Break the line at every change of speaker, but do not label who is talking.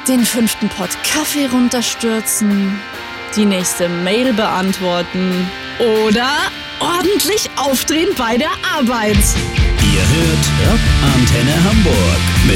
den 5. Pott Kaffee runterstürzen, die nächste Mail beantworten oder ordentlich aufdrehen bei der Arbeit.
Ihr hört Rock Antenne Hamburg mit